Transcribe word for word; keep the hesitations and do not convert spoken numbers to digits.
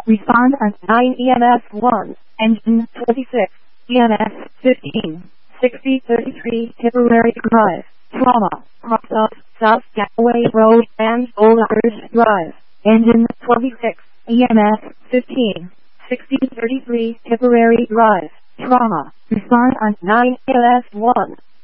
Respond on nine E M S one, engine twenty-six, E M S fifteen, sixty thirty-three Tipperary Drive, Trauma, Rockdale, South Galway Road and Old Irish Drive, engine twenty-six, E M S fifteen, sixty thirty-three Tipperary Drive, Trauma. Respond on nine E M S one.